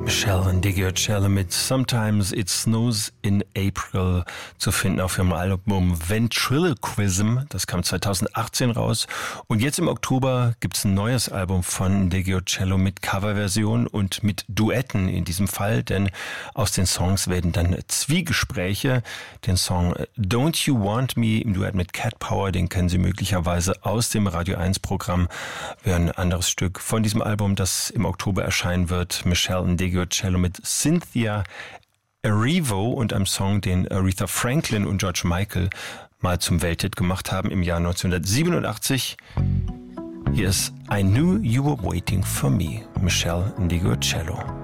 Michelle Ndegeocello mit Sometimes It Snows in April zu finden auf ihrem Album Ventriloquism. Das kam 2018 raus. Und jetzt im Oktober gibt's ein neues Album von Ndegeocello mit Coverversion und mit Duetten in diesem Fall, denn aus den Songs werden dann Zwiegespräche. Den Song Don't You Want Me im Duett mit Cat Power, den kennen Sie möglicherweise aus dem Radio 1 Programm, wäre ein anderes Stück von diesem Album, das im Oktober erscheinen wird. Michelle Ndegeocello mit Cynthia Erivo und einem Song, den Aretha Franklin und George Michael mal zum Welthit gemacht haben im Jahr 1987. Hier ist I Knew You Were Waiting For Me, Michelle Ndegeocello.